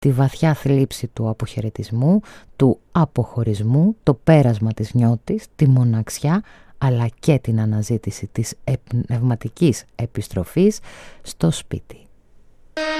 τη βαθιά θλίψη του αποχαιρετισμού, του αποχωρισμού, το πέρασμα της νιώτης, τη μοναξιά, αλλά και την αναζήτηση της πνευματικής επιστροφής στο σπίτι.